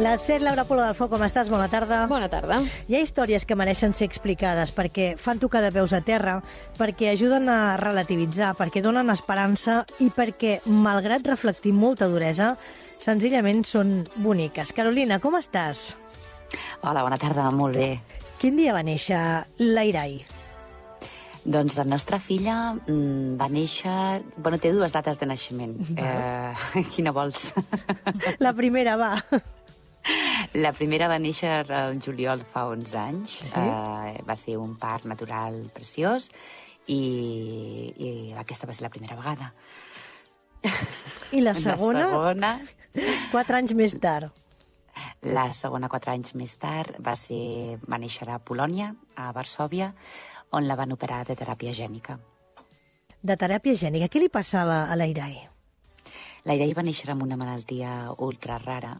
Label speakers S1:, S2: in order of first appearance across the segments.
S1: La Set Laura Polo del Foc, com estàs? Bona tarda.
S2: Bona tarda.
S1: Hi ha històries que mereixen ser explicades perquè fan tocar de peus a terra, perquè ajuden a relativitzar, perquè donen esperança i perquè, malgrat reflectir molta duresa, senzillament són boniques. Carolina, com estàs?
S3: Hola, bona tarda, molt bé.
S1: Quin dia va néixer l'Airai?
S3: Doncs la nostra filla va néixer... Bueno, té dues dates de naixement. Quina vols?
S1: La primera, va.
S3: La primera va néixer el juliol fa 11 anys.
S1: Sí?
S3: Va ser un part natural preciós i aquesta va ser la primera vegada.
S1: I la segona?
S3: La segona...
S1: 4 anys més tard.
S3: La segona, 4 anys més tard, va néixer a Polònia, a Varsòvia, on la van operar de teràpia gènica.
S1: De teràpia gènica. Què li passava a l'Airai?
S3: L'Airai va néixer amb una malaltia ultra rara,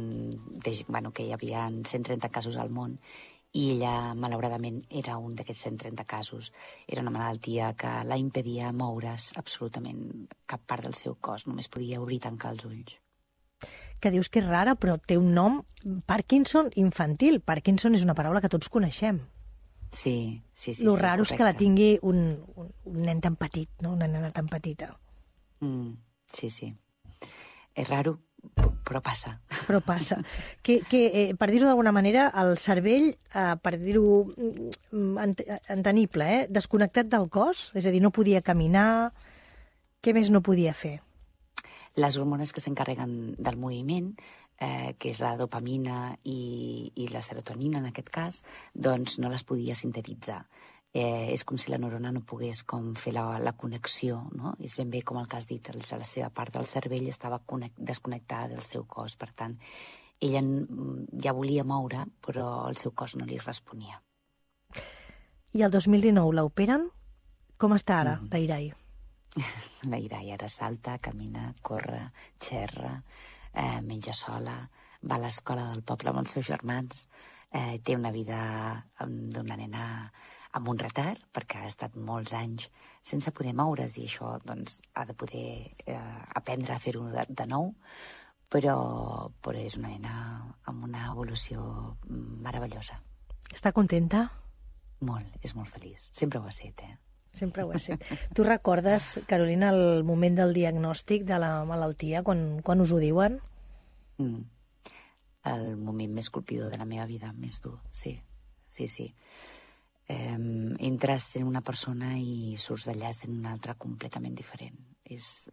S3: que hi havia 130 casos al món, i ella, malauradament, era un d'aquests 130 casos. Era una malaltia que la impedia moure's absolutament cap part del seu cos, només podia obrir i tancar els ulls.
S1: Que dius que és rara, però té un nom Parkinson infantil. Parkinson és una paraula que tots coneixem.
S3: Sí.
S1: Lo raro és que la tingui un nen tan petit, no? Una nena tan petita.
S3: Sí. És raro, però passa.
S1: Però passa. Per dir-ho d'alguna manera, el cervell, per dir-ho entenible, desconnectat del cos, és a dir, no podia caminar, què més no podia fer?
S3: Les hormones que s'encarreguen del moviment, que és la dopamina i la serotonina en aquest cas, doncs no les podia sintetitzar. És com si la neurona no pogués fer la connexió, no? És ben bé com el que has dit, la seva part del cervell estava desconnectada del seu cos. Per tant, ella ja volia moure, però el seu cos no li responia.
S1: I el 2019 l'operen? Com està ara, l'Airai?
S3: L'Airai ara salta, camina, corre, xerra, menja sola, va a l'escola del poble amb els seus germans, té una vida d'una nena amb un retard, perquè ha estat molts anys sense poder moure's, i això doncs, ha de poder aprendre a fer-ho de nou, però és una nena amb una evolució meravellosa.
S1: Està contenta?
S3: Molt, és molt feliç. Sempre ho ha estat,
S1: Sempre ho ha estat. Tu recordes, Carolina, el moment del diagnòstic de la malaltia, quan us ho diuen?
S3: El moment més colpidor de la meva vida, més dur, sí. Entres sent una persona i surts d'allà sent una altra completament diferent. És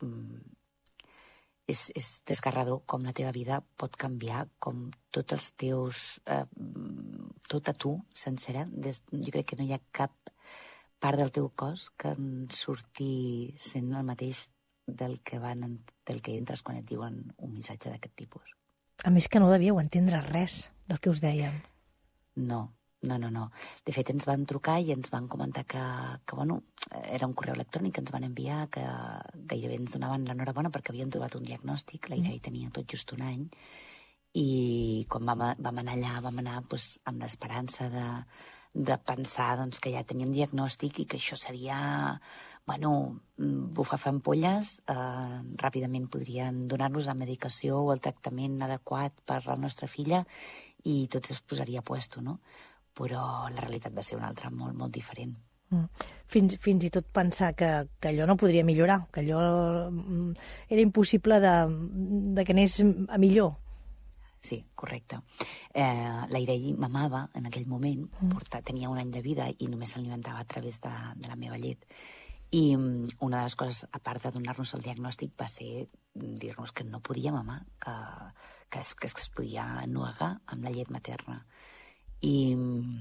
S3: desgarrador com la teva vida pot canviar, com tots els teus... tota tu, sencera. Jo crec que no hi ha cap part del teu cos que en surti sent el mateix del que entres quan et diuen un missatge d'aquest tipus.
S1: A més que no devíeu entendre res del que us deien.
S3: No. De fet, ens van trucar i ens van comentar que era un correu electrònic que ens van enviar, que gairebé ens donaven l'enhorabona perquè havien trobat un diagnòstic. L'Airai tenia tot just un any, i quan vam anar allà, vam anar amb l'esperança de pensar que ja tenien diagnòstic i que això seria, bufar ampolles, ràpidament podrien donar-nos la medicació o el tractament adequat per la nostra filla i tot es posaria a puesto, no? Però la realitat va ser una altra, molt, molt diferent.
S1: Fins i tot pensar que allò no podria millorar, que allò era impossible de que anés a millor.
S3: Sí, correcte. L'Airai mamava en aquell moment, tenia un any de vida i només s'alimentava a través de la meva llet. I una de les coses, a part de donar-nos el diagnòstic, va ser dir-nos que no podia mamar, que es podia ennuegar amb la llet materna. I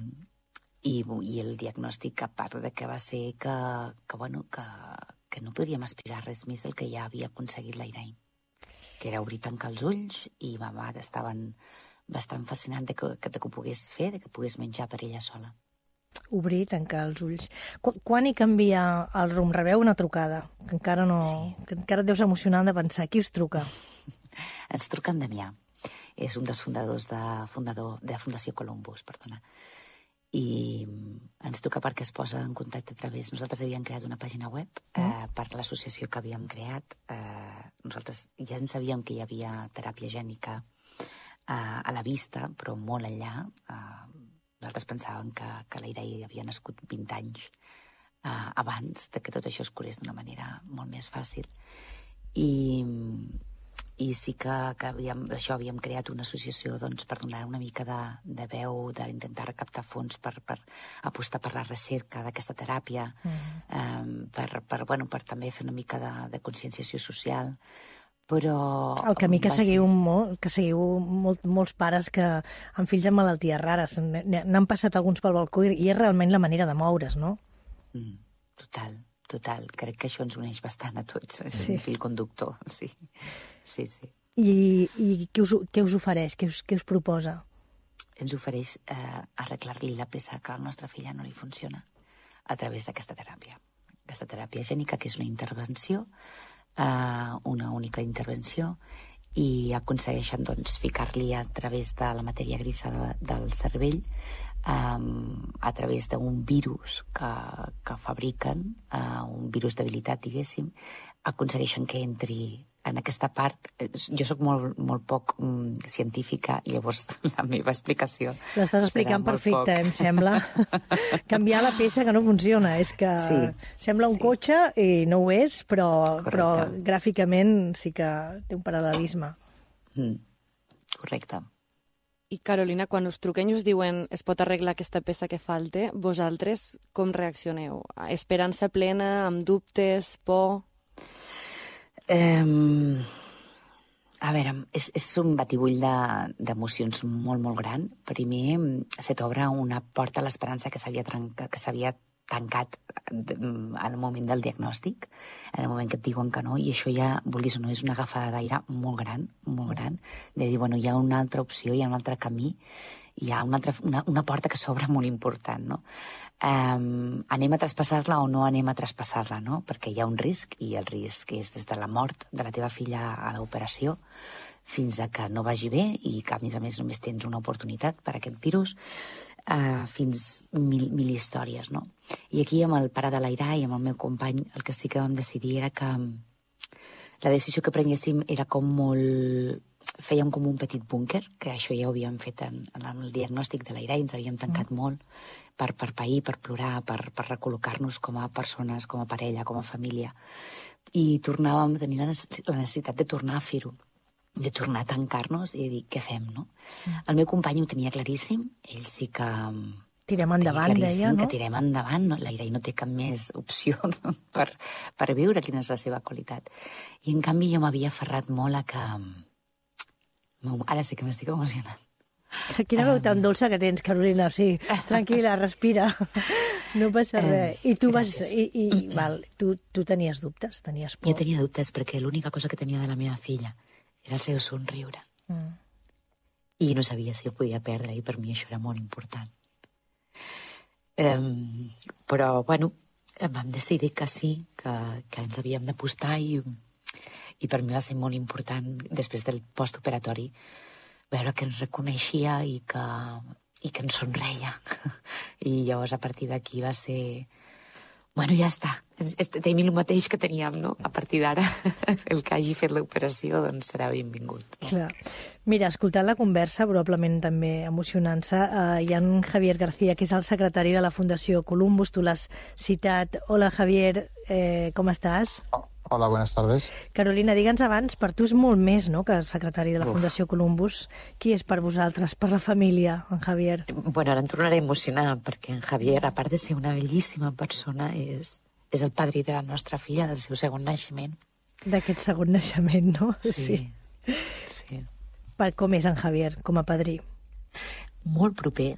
S3: el diagnòstic, a part de que va ser que no podríem aspirar res més del que ja havia aconseguit l'Airai, que era obrir i tancar els ulls, i mama que estaven bastant fascinant de que ho pogués fer, de que pogués menjar per ella sola.
S1: Obrir i tancar els ulls. Quan hi canvia el rumb? Rebeu una trucada, que encara no... Sí. Que encara et deus emocionar de pensar. Qui us truca?
S3: Ens truca en Damià. És un dels fundadors de Fundació Columbus, perdona. I ens truca perquè es posa en contacte a través... Nosaltres havíem creat una pàgina web per l'associació que havíem creat. Nosaltres ja en sabíem que hi havia teràpia gènica a la vista, però molt enllà. Nosaltres pensàvem que l'Irai havia nascut 20 anys abans de que tot això es curés d'una manera molt més fàcil. I sí que havíem creat una associació per donar una mica de veu, d'intentar recaptar fons per apostar per la recerca d'aquesta teràpia, per també fer una mica de conscienciació social. Però
S1: el camí que seguiu molts pares que amb fills amb malalties rares n'han passat alguns pel balcó i és realment la manera de moure's, no?
S3: Total. Crec que això ens uneix bastant a tots. És un fil conductor, sí.
S1: I què us ofereix? Què us proposa?
S3: Ens ofereix arreglar-li la peça que a la nostra filla no li funciona a través d'aquesta teràpia. Aquesta teràpia gènica, que és una intervenció, una única intervenció, i aconsegueixen ficar-li a través de la matèria grisa del cervell, a través d'un virus que fabriquen, un virus debilitat, diguéssim, aconsegueixen que entri en aquesta part. Jo sóc molt poc científica, i llavors la meva explicació
S1: l'estàs explicant perfecte, em sembla. Canviar la peça que no funciona, és que sembla un cotxe i no ho és, però gràficament sí que té un paral·lelisme.
S3: Correcte.
S2: I Carolina, quan us truquen i us diuen es pot arreglar aquesta peça que falta, vosaltres com reaccioneu? Esperança plena, amb dubtes, por?
S3: A veure, és un batibull d'emocions molt, molt gran. Primer, se t'obre una porta a l'esperança que s'havia tancat en el moment del diagnòstic, en el moment que et diuen que no, i això ja, vulguis o no, és una agafada d'aire molt gran, de dir, bueno, hi ha una altra opció, hi ha un altre camí, hi ha una porta que s'obre molt important, no? Anem a traspassar-la o no anem a traspassar-la, no? Perquè hi ha un risc, i el risc és des de la mort de la teva filla a l'operació fins a que no vagi bé i que, a més, només tens una oportunitat per aquest virus, fins mil històries, no? I aquí, amb el pare de l'Irai i amb el meu company, el que sí que vam decidir era que la decisió que prenguéssim era com molt... Fèiem com un petit búnquer, que això ja ho havíem fet en el diagnòstic de l'Irai, ens havíem tancat molt per pair, per plorar, per recol·locar-nos com a persones, com a parella, com a família. I tornàvem a tenir la necessitat de tornar a fer-ho, de tornar a tancar-nos i dir, què fem, no? El meu company ho tenia claríssim, ell sí que...
S1: Tirem endavant, deia, no?
S3: Que tirem endavant, no? L'Irai no té cap més opció per viure, quina és la seva qualitat. I en canvi jo m'havia aferrat molt a que... Ara sí que m'estic emocionant.
S1: Quina veu tan dolça que tens, Carolina, sí, tranquil·la, respira, no passa res. I tu tu tenies dubtes, tenies por?
S3: Jo tenia dubtes perquè l'única cosa que tenia de la meva filla era el seu somriure. I no sabia si el podia perdre, i per mi això era molt important. Però, bueno, vam decidir que sí, que ens havíem d'apostar, i per mi va ser molt important, després del postoperatori, veure que ens reconeixia i que ens somreia. I llavors, a partir d'aquí va ser... Bueno, ja està. Tenim el mateix que teníem, no? A partir d'ara, el que hagi fet l'operació, doncs serà benvingut.
S1: Clar. Mira, escoltant la conversa, probablement també emocionant-se, hi ha en Javier García, que és el secretari de la Fundació Columbus, tu l'has citat. Hola, Javier, com estàs?
S4: Hola, buenas tardes.
S1: Carolina, digue'ns abans, per tu és molt més, no?, que el secretari de la Fundació Columbus. Qui és per vosaltres, per la família, en Javier?
S3: Bueno, ara em tornaré a emocionar, perquè en Javier, a part de ser una bellíssima persona, és el padrí de la nostra filla, del seu segon naixement.
S1: D'aquest segon naixement, no?
S3: Sí.
S1: Com és en Javier, com a padrí?
S3: Molt proper,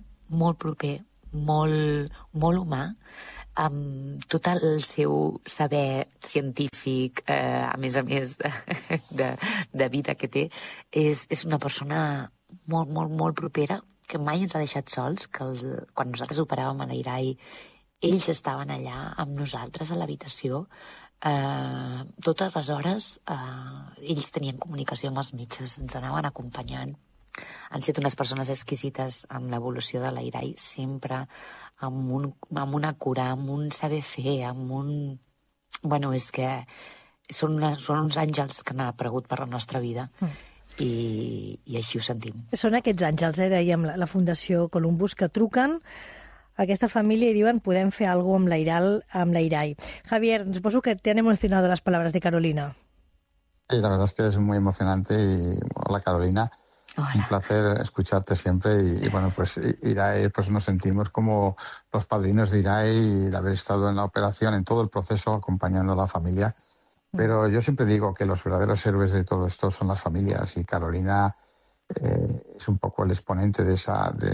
S3: molt humà, amb tot el seu saber científic, a més de vida que té. És una persona molt propera, que mai ens ha deixat sols, que quan nosaltres operàvem a l'Irai, ells estaven allà amb nosaltres a l'habitació. Totes les hores ells tenien comunicació amb els metges, ens anaven acompanyant. Han estat unes persones exquisites amb l'evolució de l'Irai, sempre amb una cura, amb un saber fer, amb un... Bueno, és que són uns àngels que han aparegut per la nostra vida i així ho sentim.
S1: Són aquests àngels, dèiem, la Fundació Columbus, que truquen a aquesta família y diuen podem fer alguna cosa amb la Irai. Javier, supongo que te han emocionado las palabras de Carolina.
S4: Sí, la verdad es que es muy emocionante y hola Carolina,
S3: Hola.
S4: un placer escucharte siempre y bueno, pues Irai, pues nos sentimos como los padrinos de Irai de haber estado en la operación, en todo el proceso acompañando a la familia. Pero yo siempre digo que los verdaderos héroes de todo esto son las familias y Carolina es un poco el exponente de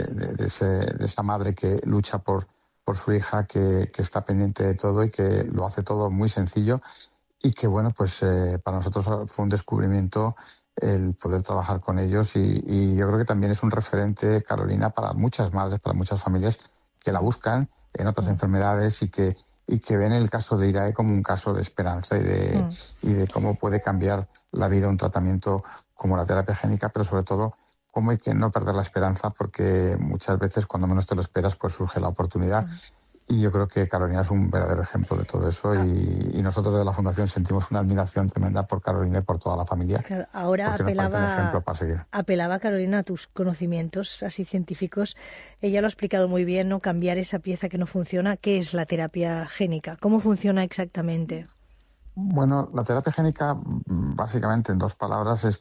S4: esa madre que lucha por su hija, que está pendiente de todo y que lo hace todo muy sencillo y que, bueno, pues para nosotros fue un descubrimiento el poder trabajar con ellos y yo creo que también es un referente, Carolina, para muchas madres, para muchas familias que la buscan en otras enfermedades y que ven el caso de Irai como un caso de esperanza y de cómo puede cambiar la vida un tratamiento como la terapia génica, pero sobre todo cómo hay que no perder la esperanza porque muchas veces cuando menos te lo esperas pues surge la oportunidad. Y yo creo que Carolina es un verdadero ejemplo de todo eso y nosotros desde la Fundación sentimos una admiración tremenda por Carolina y por toda la familia.
S1: Claro, ahora
S4: porque nos parece un ejemplo para seguir.
S1: apelaba Carolina a tus conocimientos así científicos. Ella lo ha explicado muy bien, ¿no? Cambiar esa pieza que no funciona. ¿Qué es la terapia génica? ¿Cómo funciona exactamente?
S4: Bueno, la terapia génica, básicamente en dos palabras, es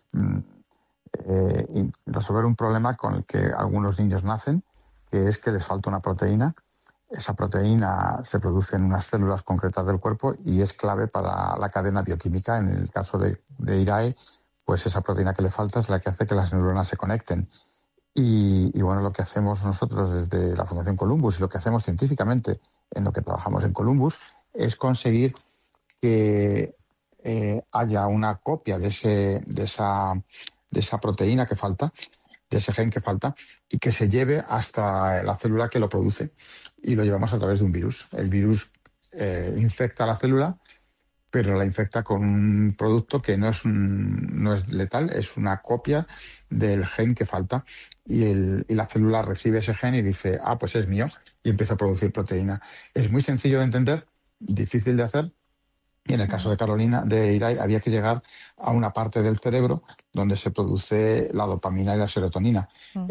S4: resolver un problema con el que algunos niños nacen, que es que les falta una proteína. Esa proteína se produce en unas células concretas del cuerpo y es clave para la cadena bioquímica. En el caso de Irai, pues esa proteína que le falta es la que hace que las neuronas se conecten. Y bueno, lo que hacemos nosotros desde la Fundación Columbus y lo que hacemos científicamente en lo que trabajamos en Columbus es conseguir que haya una copia de esa proteína que falta, de ese gen que falta, y que se lleve hasta la célula que lo produce. Y lo llevamos a través de un virus. El virus infecta la célula, pero la infecta con un producto que no es letal, es una copia del gen que falta. Y la célula recibe ese gen y dice, pues es mío, y empieza a producir proteína. Es muy sencillo de entender, difícil de hacer. Y en el caso de Carolina, de Irai, había que llegar a una parte del cerebro donde se produce la dopamina y la serotonina.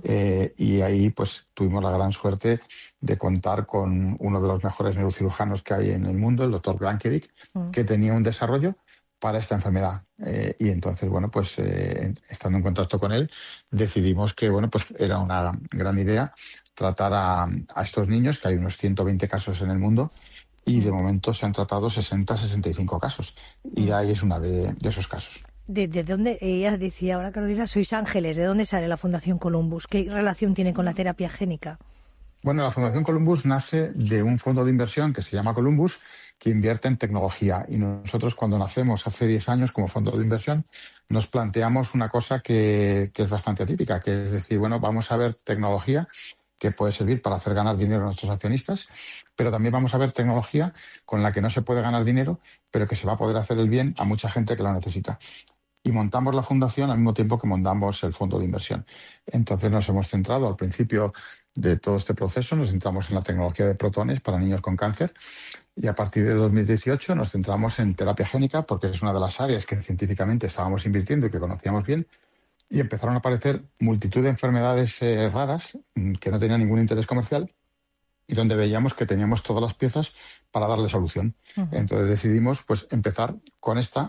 S4: Y ahí pues tuvimos la gran suerte de contar con uno de los mejores neurocirujanos que hay en el mundo, el doctor Blankevic, que tenía un desarrollo para esta enfermedad. Y entonces, bueno, pues estando en contacto con él, decidimos que, bueno, pues era una gran idea tratar a estos niños, que hay unos 120 casos en el mundo, y de momento se han tratado 60-65 casos. Y ahí es una de esos casos.
S1: ¿De dónde? Ella decía ahora, Carolina, sois ángeles. ¿De dónde sale la Fundación Columbus? ¿Qué relación tiene con la terapia génica?
S4: Bueno, la Fundación Columbus nace de un fondo de inversión que se llama Columbus, que invierte en tecnología. Y nosotros cuando nacemos hace 10 años como fondo de inversión, nos planteamos una cosa que es bastante atípica, que es decir, bueno, vamos a ver tecnología que puede servir para hacer ganar dinero a nuestros accionistas, pero también vamos a ver tecnología con la que no se puede ganar dinero, pero que se va a poder hacer el bien a mucha gente que lo necesita. Y montamos la fundación al mismo tiempo que montamos el fondo de inversión. Entonces nos hemos centrado al principio de todo este proceso, nos centramos en la tecnología de protones para niños con cáncer y a partir de 2018 nos centramos en terapia génica porque es una de las áreas que científicamente estábamos invirtiendo y que conocíamos bien. Y empezaron a aparecer multitud de enfermedades raras que no tenían ningún interés comercial y donde veíamos que teníamos todas las piezas para darle solución. Entonces decidimos pues empezar con esta,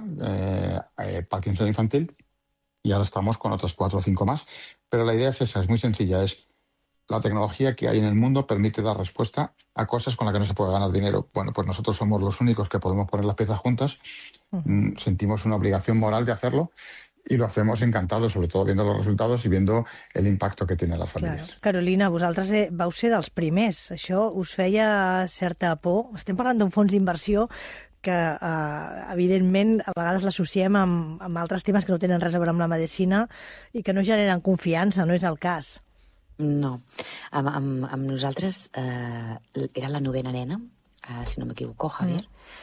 S4: Parkinson infantil, y ahora estamos con otras 4 o 5 más. Pero la idea es esa, es muy sencilla, es la tecnología que hay en el mundo permite dar respuesta a cosas con las que no se puede ganar dinero. Bueno, pues nosotros somos los únicos que podemos poner las piezas juntas, sentimos una obligación moral de hacerlo, i lo hacemos encantados, sobre todo viendo los resultados y viendo el impacto que tiene en las familias.
S1: Claro. Carolina, vosaltres vau ser dels primers. Això us feia certa por. Estem parlant d'un fons d'inversió que, evidentment, a vegades l'associem amb altres temes que no tenen res a veure amb la medicina i que no generen confiança, no és el cas.
S3: No. Amb nosaltres era la 9a nena, si no m'equivoco, Javier,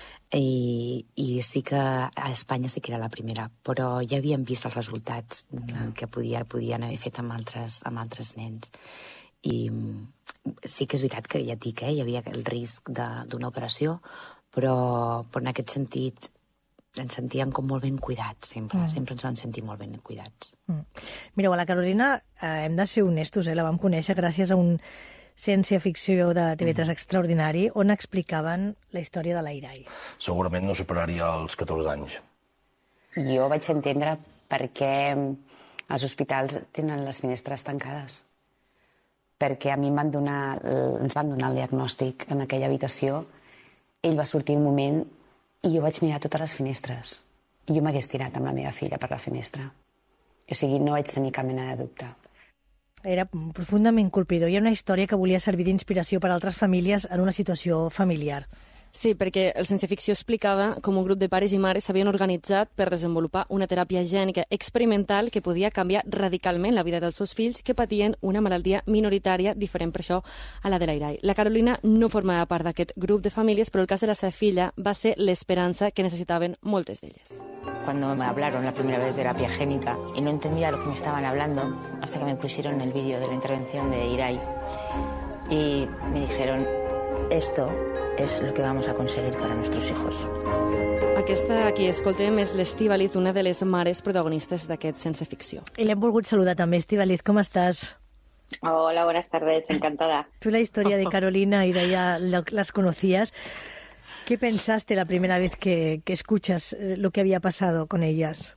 S3: i sí que a Espanya sí que era la primera, però ja havíem vist els resultats que podien haver fet amb altres nens. I sí que és veritat que ja et dic, hi havia el risc d'una operació, però en aquest sentit ens sentíem com molt ben cuidats, sempre ens van sentir molt ben cuidats.
S1: Mireu, a la Carolina hem de ser honestos, la vam conèixer gràcies a un ciència-ficció de TV3 extraordinari on explicaven la història de l'Airai.
S5: Segurament no superaria els 14 anys.
S6: Jo vaig entendre per què els hospitals tenen les finestres tancades. Perquè a mi ens van donar el diagnòstic en aquella habitació, ell va sortir un moment i jo vaig mirar totes les finestres. I jo m'hagués tirat amb la meva filla per la finestra. O sigui, no vaig tenir cap mena de dubte.
S1: Era profundament colpidor. Hi ha una història que volia servir d'inspiració per a altres famílies en una situació familiar.
S2: Sí, perquè el ciència-ficció explicava com un grup de pares i mares s'havien organitzat per desenvolupar una teràpia gènica experimental que podia canviar radicalment la vida dels seus fills que patien una malaltia minoritària diferent per això a la de l'Airai. La Carolina no formava part d'aquest grup de famílies, però el cas de la seva filla va ser l'esperança que necessitaven moltes d'elles.
S7: Cuando me hablaron la primera vez de terapia génica y no entendía lo que me estaban hablando hasta que me pusieron el vídeo de la intervención de Irai y me dijeron, esto es lo que vamos a conseguir para nuestros hijos.
S2: Aquesta a qui escoltem és l'Estíbaliz, una de les mares protagonistes d'aquest Sense Ficció.
S1: I l'hem volgut saludar també. Estíbaliz, com estàs?
S8: Hola, buenas tardes, encantada.
S1: Tú la historia de Carolina y de ella las conocías. ¿Qué pensaste la primera vez que escuchas lo que había pasado con ellas?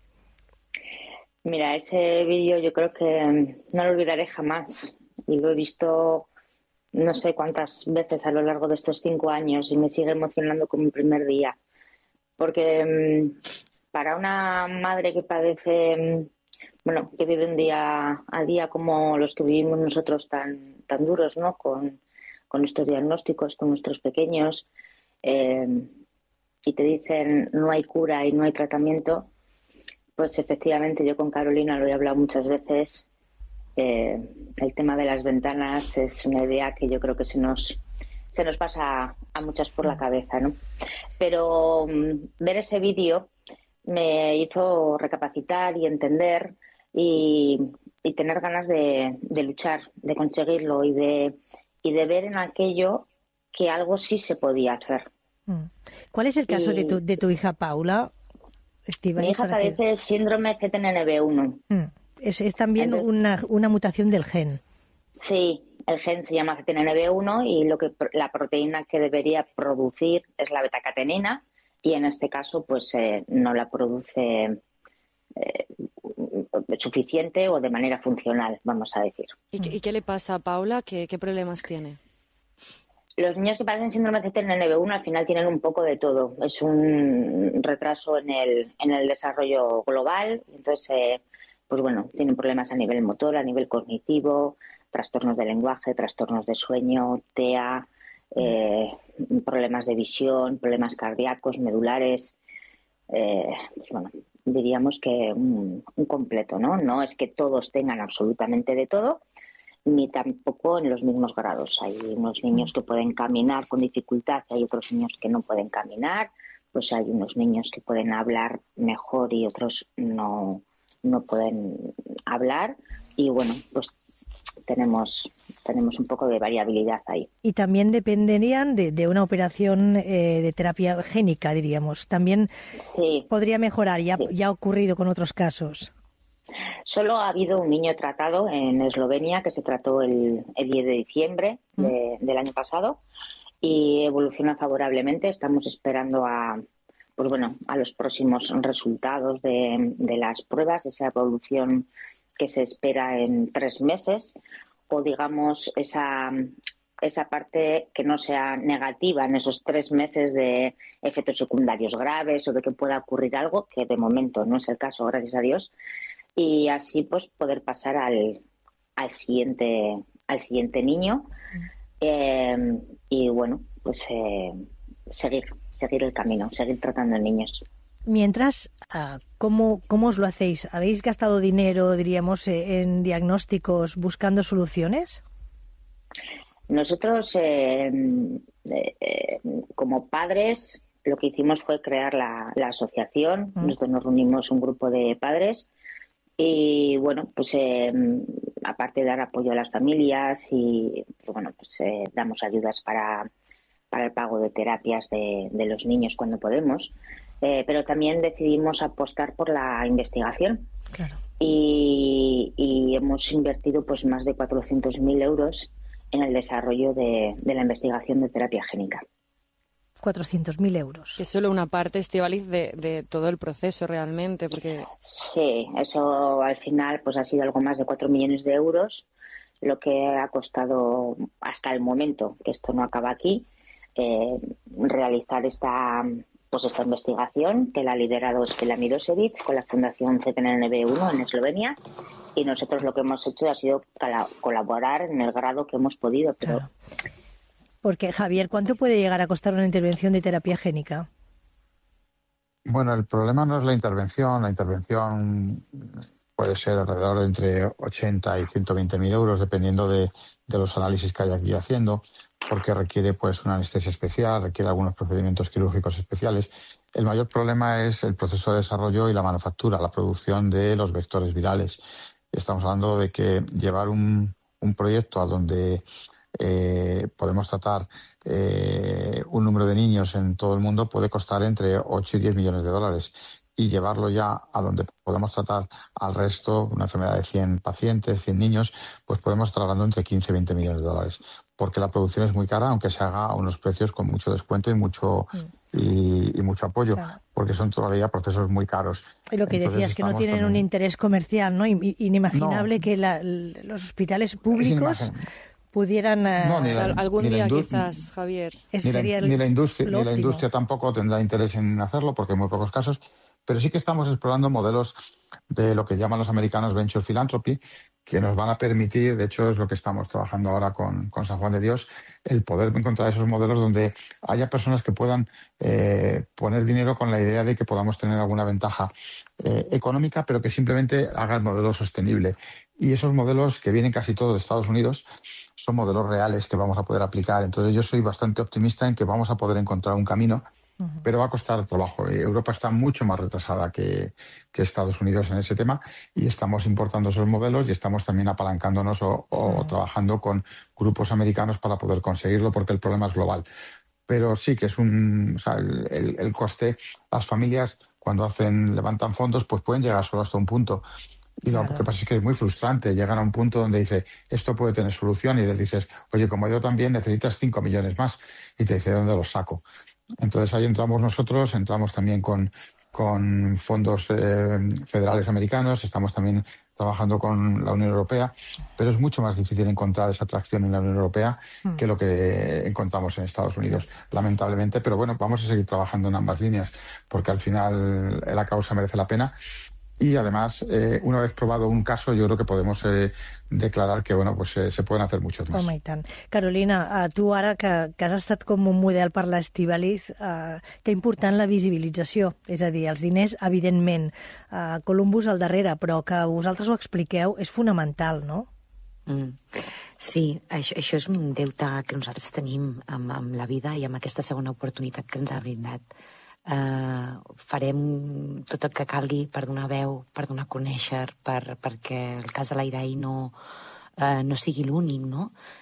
S8: Mira, ese vídeo yo creo que no lo olvidaré jamás. Y lo he visto no sé cuántas veces a lo largo de estos 5 años y me sigue emocionando como el primer día. Porque para una madre que padece, que vive un día a día como los que vivimos nosotros tan duros, ¿no? Con estos diagnósticos, con nuestros pequeños, y te dicen no hay cura y no hay tratamiento, pues efectivamente yo con Carolina lo he hablado muchas veces. El tema de las ventanas es una idea que yo creo que se nos pasa a muchas por la cabeza, ¿no? Pero ver ese vídeo me hizo recapacitar y entender y tener ganas de luchar, de conseguirlo y de ver en aquello que algo sí se podía hacer.
S1: ¿Cuál es el caso de tu hija Paula?
S8: Mi hija padece síndrome CTNNB1.
S1: Es también una mutación del gen.
S8: Sí, el gen se llama CTNNB1 y la proteína que debería producir es la betacatenina y en este caso pues no la produce suficiente o de manera funcional, vamos a decir.
S2: ¿Y qué le pasa a Paula? ¿Qué problemas tiene?
S8: Los niños que padecen síndrome CTNNB1 al final tienen un poco de todo. Es un retraso en el desarrollo global, entonces tienen problemas a nivel motor, a nivel cognitivo, trastornos de lenguaje, trastornos de sueño, TEA, problemas de visión, problemas cardíacos, medulares. Diríamos que un completo, ¿no? No es que todos tengan absolutamente de todo, ni tampoco en los mismos grados. Hay unos niños que pueden caminar con dificultad, hay otros niños que no pueden caminar, pues hay unos niños que pueden hablar mejor y otros no pueden hablar y pues tenemos un poco de variabilidad ahí.
S1: Y también dependerían de una operación de terapia génica, diríamos. También sí, podría mejorar, ya ha ocurrido con otros casos.
S8: Solo ha habido un niño tratado en Eslovenia que se trató el 10 de diciembre del año pasado y evoluciona favorablemente. Estamos esperando a los próximos resultados de las pruebas, esa evolución que se espera en 3 meses, o digamos esa parte que no sea negativa en esos 3 meses de efectos secundarios graves o de que pueda ocurrir algo, que de momento no es el caso, gracias a Dios, y así pues poder pasar al siguiente niño y seguir el camino, seguir tratando niños.
S1: Mientras, ¿cómo os lo hacéis? ¿Habéis gastado dinero, diríamos, en diagnósticos buscando soluciones?
S8: Nosotros, como padres, lo que hicimos fue crear la asociación. Nosotros nos reunimos un grupo de padres y, aparte de dar apoyo a las familias y, damos ayudas para el pago de terapias de los niños cuando podemos. pero también decidimos apostar por la investigación.
S1: Claro.
S8: Y hemos invertido pues más de 400.000 euros en el desarrollo de la investigación de terapia génica.
S1: 400.000 euros.
S2: Que es solo una parte, Estíbaliz, de todo el proceso realmente, porque...
S8: Sí, eso al final pues ha sido algo más de 4 millones de euros, lo que ha costado hasta el momento, que esto no acaba aquí, realizar esta investigación, que la ha liderado Stella Mirosevic con la Fundación ZNNB1 en Eslovenia, y nosotros lo que hemos hecho ha sido colaborar en el grado que hemos podido. Pero...
S1: Claro. Porque, Javier, ¿cuánto puede llegar a costar una intervención de terapia génica?
S4: Bueno, el problema no es la intervención. La intervención puede ser alrededor de entre 80 y 120.000 euros, dependiendo de los análisis que haya aquí haciendo, porque requiere pues una anestesia especial, requiere algunos procedimientos quirúrgicos especiales. El mayor problema es el proceso de desarrollo y la manufactura, la producción de los vectores virales. Estamos hablando de que llevar un proyecto a donde podemos tratar un número de niños en todo el mundo puede costar entre 8 y 10 millones de dólares. Y llevarlo ya a donde podemos tratar al resto, una enfermedad de 100 pacientes, 100 niños, pues podemos estar hablando entre 15 y 20 millones de dólares. Porque la producción es muy cara, aunque se haga a unos precios con mucho descuento y mucho apoyo, claro, porque son todavía procesos muy caros.
S1: Y lo que entonces decías, que no tienen un interés comercial, ¿no? Inimaginable que los hospitales públicos pudieran...
S2: algún día quizás, Javier.
S4: Ni la industria tampoco tendrá interés en hacerlo, porque en muy pocos casos. Pero sí que estamos explorando modelos de lo que llaman los americanos Venture Philanthropy, que nos van a permitir, de hecho es lo que estamos trabajando ahora con San Juan de Dios, el poder encontrar esos modelos donde haya personas que puedan poner dinero con la idea de que podamos tener alguna ventaja económica, pero que simplemente haga el modelo sostenible. Y esos modelos, que vienen casi todos de Estados Unidos, son modelos reales que vamos a poder aplicar. Entonces yo soy bastante optimista en que vamos a poder encontrar un camino, pero va a costar trabajo. Europa está mucho más retrasada que Estados Unidos en ese tema, y estamos importando esos modelos y estamos también apalancándonos o trabajando con grupos americanos para poder conseguirlo, porque el problema es global. Pero sí que es el coste, las familias cuando levantan fondos pues pueden llegar solo hasta un punto. Y lo que pasa es que es muy frustrante. Llegan a un punto donde dice, esto puede tener solución, y les dices, oye, como yo también, necesitas 5 millones más. Y te dice, ¿de dónde los saco? Entonces ahí entramos nosotros, entramos también con fondos federales americanos, estamos también trabajando con la Unión Europea, pero es mucho más difícil encontrar esa atracción en la Unión Europea que lo que encontramos en Estados Unidos, lamentablemente. Pero bueno, vamos a seguir trabajando en ambas líneas, porque al final la causa merece la pena. Y además, una vez probado un caso, yo creo que podemos declarar que se pueden hacer muchos más.
S1: Home, i tant. Carolina, tu ara que has estat com un model per l'Estíbaliz, que important la visibilització, és a dir, els diners, evidentment, Columbus al darrere, però que vosaltres ho expliqueu és fonamental, no?
S3: Sí, això és un deute que nosaltres tenim amb la vida i amb aquesta segona oportunitat que ens ha brindat. Farem tot el que calgui per donar veu, per donar a conèixer, perquè el cas de l'Irai no sigui l'únic, no?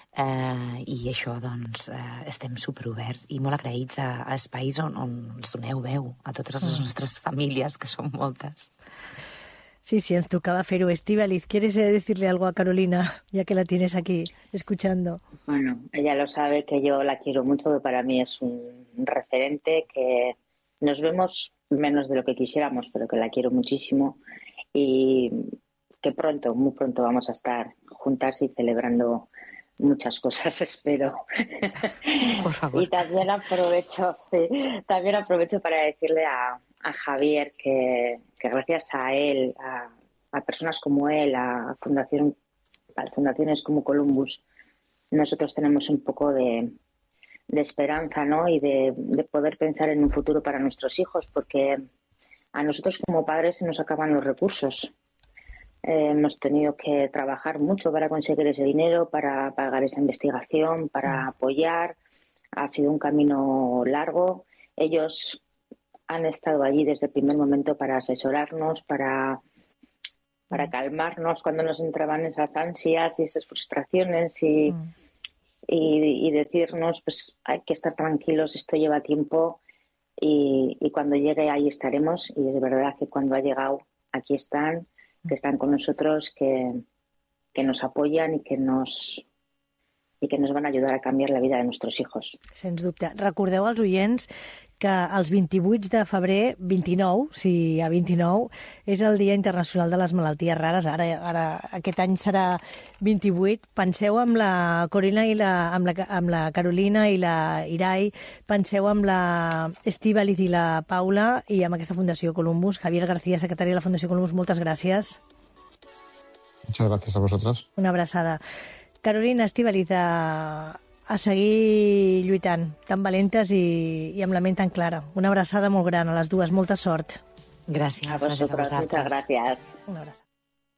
S3: I això, doncs, estem superoberts i molt agraïts a espais on ens doneu veu, a totes les nostres famílies, que són moltes.
S1: Sí, ens tocaba fer-ho. Estíbaliz, ¿quieres decirle algo a Carolina, ya que la tienes aquí escuchando?
S8: Bueno, ella lo sabe, que yo la quiero mucho, que para mí es un referente, que nos vemos menos de lo que quisiéramos, pero que la quiero muchísimo, y que muy pronto vamos a estar juntas y celebrando muchas cosas, espero.
S3: Por favor.
S8: Y también aprovecho para decirle a Javier que gracias a él, a personas como él, a fundaciones como Columbus, nosotros tenemos un poco de esperanza, ¿no? Y de poder pensar en un futuro para nuestros hijos, porque a nosotros como padres se nos acaban los recursos. Hemos tenido que trabajar mucho para conseguir ese dinero, para pagar esa investigación, para apoyar. Ha sido un camino largo. Ellos han estado allí desde el primer momento para asesorarnos, para calmarnos cuando nos entraban esas ansias y esas frustraciones y decirnos, pues hay que estar tranquilos, esto lleva tiempo, y cuando llegue ahí estaremos. Y es verdad que cuando ha llegado, aquí están, que están con nosotros, que nos apoyan y que nos van a ayudar a canviar la vida de nuestros hijos.
S1: Sens dubte. Recordeu als oients que els 28 de febrer, 29, si hi ha 29, és el Dia Internacional de les Malalties Rares. Ara aquest any serà 28. Penseu amb la Corina i amb la Carolina i la Irai, penseu amb la Estíbaliz i la Paula i amb aquesta Fundació Columbus. Javier García, secretari de la Fundació Columbus, moltes gràcies.
S4: Muchas gracias a vosotras.
S1: Una abraçada. Carolina, Estíbaliz, a seguir lluitant, tan valentes i amb la ment tan clara. Una abraçada molt gran a les dues, molta sort.
S3: Gràcies, gràcies a vosaltres.
S8: Muchas gracias.
S1: Una abraçada.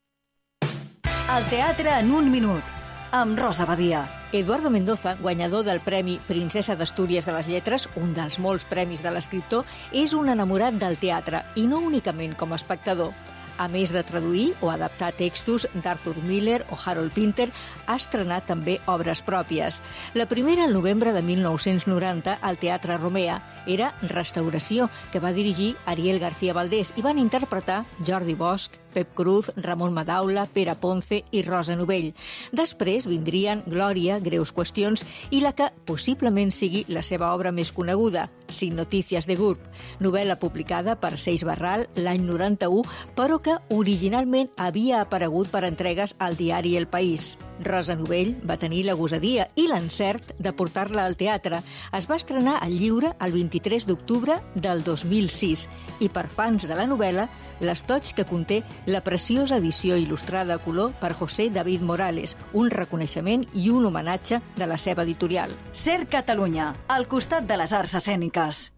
S9: El teatre en un minut, amb Rosa Badia.
S10: Eduardo Mendoza, guanyador del Premi Princesa d'Astúries de les Lletres, un dels molts premis de l'escriptor, és un enamorat del teatre, i no únicament com a espectador. A més de traduir o adaptar textos d'Arthur Miller o Harold Pinter, ha estrenat també obres pròpies. La primera, el novembre de 1990, al Teatre Romea, era Restauració, que va dirigir Ariel García Valdés, i van interpretar Jordi Bosch, Pep Cruz, Ramon Madaula, Pere Ponce i Rosa Novell. Després vindrien Glòria, Greus qüestions, i la que possiblement sigui la seva obra més coneguda, Sin noticias de GURB, novel·la publicada per Seix Barral l'any 91, però que originalment havia aparegut per entregues al diari El País. Rosa Novell va tenir la gosadia i l'encert de portar-la al teatre. Es va estrenar al lliure el 23 d'octubre del 2006 i per fans de la novel·la, l'estoig que conté la preciosa edició il·lustrada a color per José David Morales, un reconeixement i un homenatge de la seva editorial.
S9: Ser Catalunya, al costat de les arts escèniques.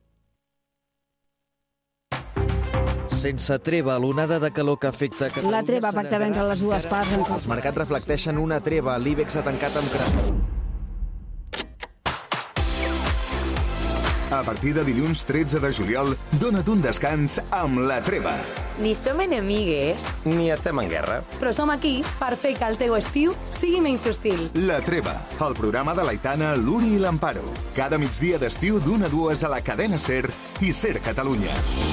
S11: Sense treva, l'onada de calor que afecta Catalunya...
S12: La treva pacta vendre les dues parts.
S11: Els mercats reflecteixen una treva. L'IBEX ha tancat amb creixement.
S13: A partir de dilluns 13 de juliol, dona't un descans amb La Treva.
S14: Ni som enemigues,
S5: ni estem en guerra.
S14: però som aquí per fer que el teu estiu sigui menys hostil.
S13: La Treva, el programa de l'Aitana, l'Uri i l'Amparo. Cada migdia d'estiu d'1 a 2 a la cadena SER i SER Catalunya.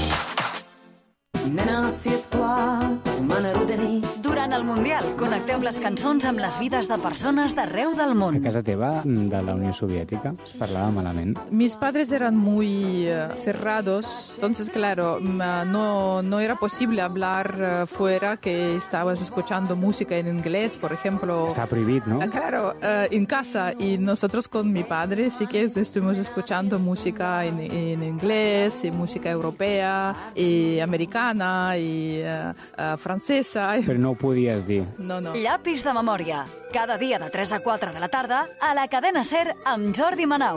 S9: Durant el Mundial, connecteu les cançons amb les vides de persones d'arreu del món.
S15: A casa teva, de la Unió Soviètica, es parlava malament.
S16: Mis padres eran muy cerrados, entonces, claro, no era posible hablar fuera, que estabas escuchando música en inglés, por ejemplo.
S15: Está prohibido, ¿no?
S16: Claro, en casa. Y nosotros con mi padre sí que estuvimos escuchando música en inglés, y música europea, y americana, i francesa.
S15: Però no ho podies dir.
S16: No.
S9: Llapis de memòria. Cada dia de 3 a 4 de la tarda a la cadena SER amb Jordi Manau.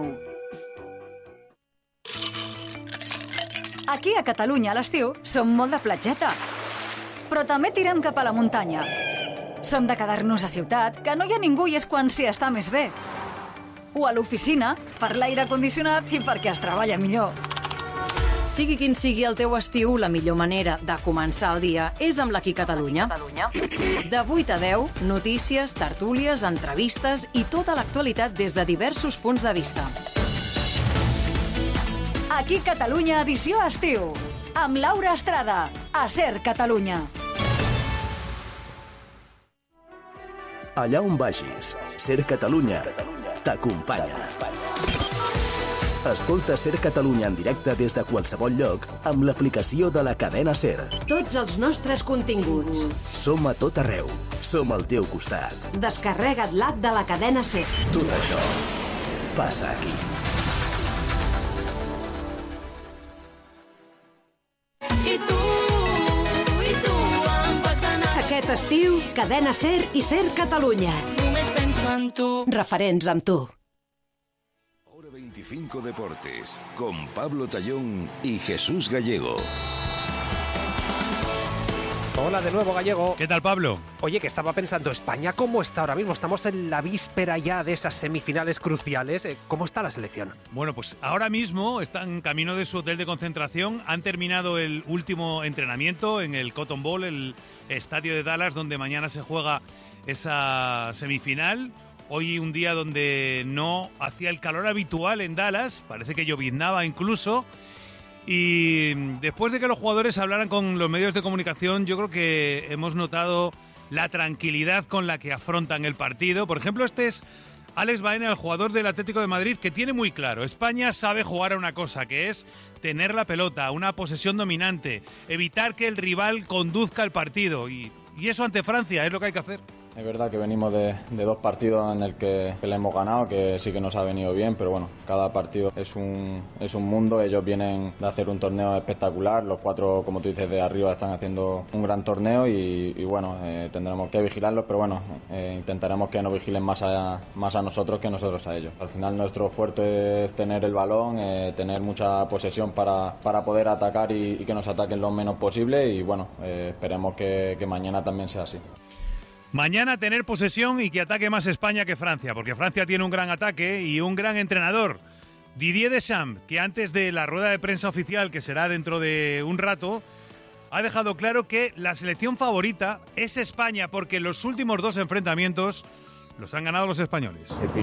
S9: Aquí a Catalunya a l'estiu som molt de platgeta, però també tirem cap a la muntanya. Som de quedar-nos a ciutat, que no hi ha ningú i és quan s'hi està més bé. O a l'oficina, per l'aire condicionat i perquè es treballa millor.
S17: Sigui quin sigui el teu estiu, la millor manera de començar el dia és amb l'Aquí Catalunya. De 8 a 10, notícies, tertúlies, entrevistes i tota l'actualitat des de diversos punts de vista.
S9: Aquí Catalunya, edició estiu, amb Laura Estrada, a SER Catalunya.
S18: Allà on vagis, SER Catalunya t'acompanya. Escolta SER Catalunya en directe des de qualsevol lloc amb l'aplicació de la cadena SER.
S17: Tots els nostres continguts.
S18: Som a tot arreu. Som al teu costat.
S17: Descarrega't l'app de la cadena SER.
S18: Tot això passa aquí.
S19: I tu em fas anar.
S17: Aquest estiu, cadena SER i SER Catalunya.
S19: Només penso en tu.
S17: Referents amb tu.
S20: 25 Deportes, con Pablo Tallón y Jesús Gallego.
S21: Hola de nuevo, Gallego.
S22: ¿Qué tal, Pablo?
S21: Oye, que estaba pensando, ¿España cómo está ahora mismo? Estamos en la víspera ya de esas semifinales cruciales. ¿Cómo está la selección?
S22: Bueno, pues ahora mismo están en camino de su hotel de concentración. Han terminado el último entrenamiento en el Cotton Bowl, el estadio de Dallas, donde mañana se juega esa semifinal. Hoy un día donde no hacía el calor habitual en Dallas, parece que lloviznaba incluso. Y después de que los jugadores hablaran con los medios de comunicación, yo creo que hemos notado la tranquilidad con la que afrontan el partido. Por ejemplo, este es Alex Baena, el jugador del Atlético de Madrid, que tiene muy claro, España sabe jugar a una cosa, que es tener la pelota, una posesión dominante, evitar que el rival conduzca el partido. Y eso ante Francia es lo que hay que hacer.
S6: Es verdad que venimos de 2 partidos en el que le hemos ganado, que sí que nos ha venido bien, pero bueno, cada partido es un mundo. Ellos vienen de hacer un torneo espectacular, los 4, como tú dices, de arriba están haciendo un gran torneo y bueno, tendremos que vigilarlos, pero bueno, intentaremos que nos vigilen más a nosotros que nosotros a ellos. Al final nuestro fuerte es tener el balón, tener mucha posesión para poder atacar y que nos ataquen lo menos posible y bueno, esperemos que mañana también sea así.
S22: Mañana tener posesión y que ataque más España que Francia, porque Francia tiene un gran ataque y un gran entrenador. Didier Deschamps, que antes de la rueda de prensa oficial, que será dentro de un rato, ha dejado claro que la selección favorita es España, porque los últimos 2 enfrentamientos los han ganado los españoles.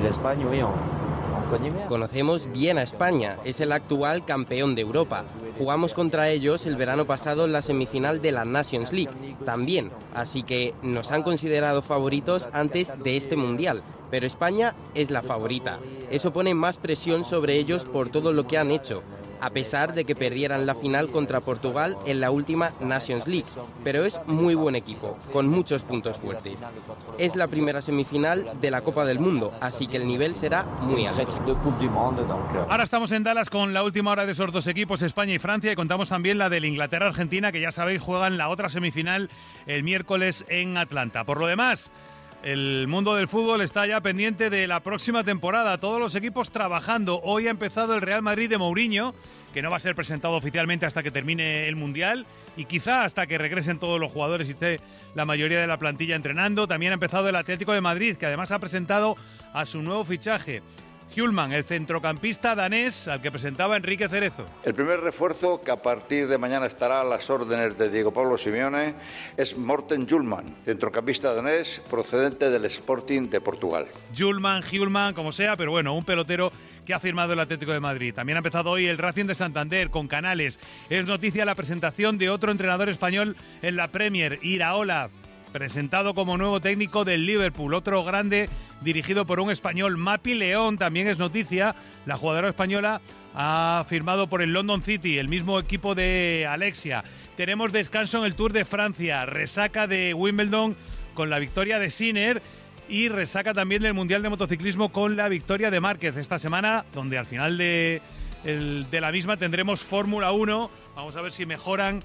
S7: Conocemos bien a España, es el actual campeón de Europa. Jugamos contra ellos el verano pasado en la semifinal de la Nations League, también, así que nos han considerado favoritos antes de este Mundial, pero España es la favorita. Eso pone más presión sobre ellos por todo lo que han hecho, a pesar de que perdieran la final contra Portugal en la última Nations League, pero es muy buen equipo, con muchos puntos fuertes. Es la primera semifinal de la Copa del Mundo, así que el nivel será muy alto.
S22: Ahora estamos en Dallas con la última hora de esos 2 equipos, España y Francia, y contamos también la del Inglaterra-Argentina, que ya sabéis juegan la otra semifinal el miércoles en Atlanta. Por lo demás, el mundo del fútbol está ya pendiente de la próxima temporada. Todos los equipos trabajando. Hoy ha empezado el Real Madrid de Mourinho, que no va a ser presentado oficialmente hasta que termine el Mundial y quizá hasta que regresen todos los jugadores y esté la mayoría de la plantilla entrenando. También ha empezado el Atlético de Madrid, que además ha presentado a su nuevo fichaje, Hjulmand, el centrocampista danés al que presentaba Enrique Cerezo.
S23: El primer refuerzo, que a partir de mañana estará a las órdenes de Diego Pablo Simeone, es Morten Hjulmand, centrocampista danés procedente del Sporting de Portugal.
S22: Hjulmand, como sea, pero bueno, un pelotero que ha firmado el Atlético de Madrid. También ha empezado hoy el Racing de Santander con Canales. Es noticia la presentación de otro entrenador español en la Premier, Iraola, presentado como nuevo técnico del Liverpool, otro grande dirigido por un español. Mapi León también es noticia, la jugadora española ha firmado por el London City, el mismo equipo de Alexia. Tenemos descanso en el Tour de Francia, resaca de Wimbledon con la victoria de Sinner y resaca también del Mundial de Motociclismo con la victoria de Márquez esta semana, donde al final de la misma tendremos Fórmula 1, vamos a ver si mejoran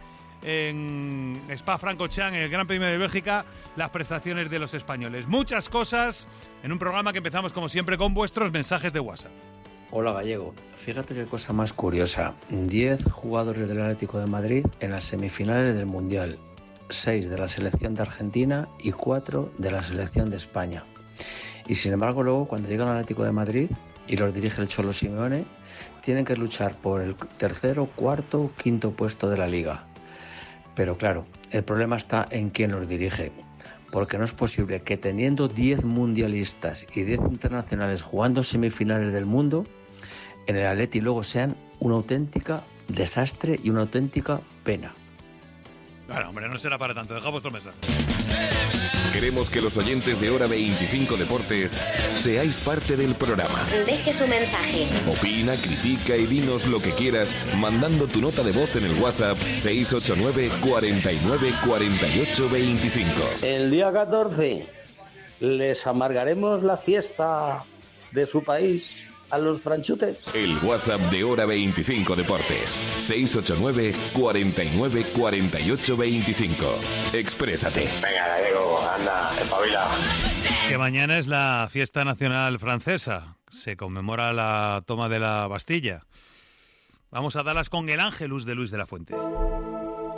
S22: en Spa-Francorchamps, en el Gran Premio de Bélgica, las prestaciones de los españoles. Muchas cosas en un programa que empezamos como siempre con vuestros mensajes de WhatsApp.
S24: Hola Gallego, fíjate qué cosa más curiosa, 10 jugadores del Atlético de Madrid en las semifinales del Mundial, 6 de la selección de Argentina y 4 de la selección de España. Y sin embargo luego cuando llegan al Atlético de Madrid y los dirige el Cholo Simeone, tienen que luchar por el 3º, 4º, 5º puesto de la Liga. Pero claro, el problema está en quién los dirige, porque no es posible que teniendo 10 mundialistas y 10 internacionales jugando semifinales del mundo, en el Atleti luego sean una auténtica desastre y una auténtica pena.
S22: Bueno, hombre, no será para tanto. Deja vuestro mensaje.
S20: Queremos que los oyentes de Hora 25 Deportes seáis parte del programa.
S25: Deje su mensaje.
S20: Opina, critica y dinos lo que quieras mandando tu nota de voz en el WhatsApp 689 49 48 25.
S26: El día 14 les amargaremos la fiesta de su país a los franchutes.
S20: El WhatsApp de Hora 25 Deportes 689 49 48 25. Exprésate.
S27: Venga, Gallego, anda, espabila.
S22: Que mañana es la fiesta nacional francesa. Se conmemora la toma de la Bastilla. Vamos a darlas con el Ángelus de Luis de la Fuente.